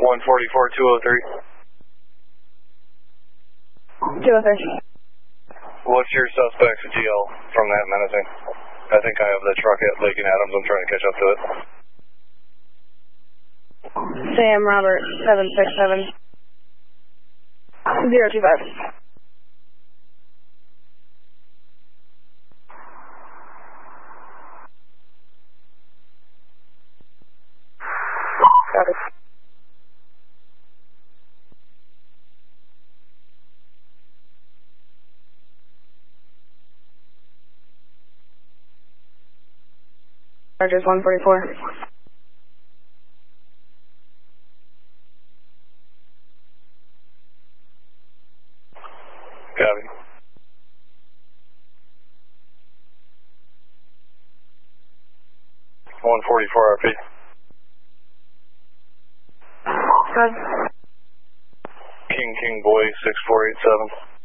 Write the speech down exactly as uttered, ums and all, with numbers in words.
one forty-four, two oh three. two oh three. What's your suspect's G L from that menacing? I think I have the truck at Lake and Adams. I'm trying to catch up to it. Sam Robert, seven six seven. zero two five. Copy. Chargers one forty-four. Copy. one forty-four R P. Good. King King Boy six four eight seven.